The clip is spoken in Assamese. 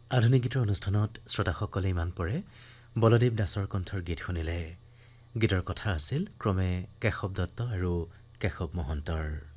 আধুনিক গীতৰ অনুষ্ঠানত শ্ৰোতাসকলে ইমান পৰে বলদেৱ দাসৰ কণ্ঠৰ গীত শুনিলে। গীতৰ কথা আছিল ক্ৰমে কেশৱ দত্ত আৰু কেশৱ মহন্তৰ।